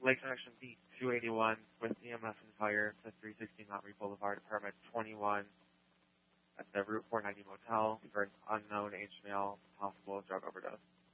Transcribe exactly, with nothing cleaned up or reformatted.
Lake Connection B two eighty-one with E M S and fire to three sixty Montgomery Boulevard, apartment twenty-one at the Route four ninety Motel for an unknown age male, possible drug overdose.